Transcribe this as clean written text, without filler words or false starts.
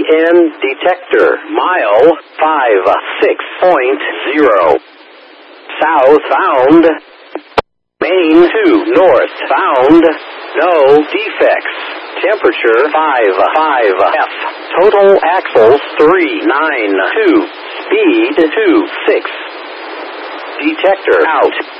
DN detector, mile 56.0. Southbound. Main to northbound. No defects. Temperature 55F. Total axles 392. Speed 26. Detector out.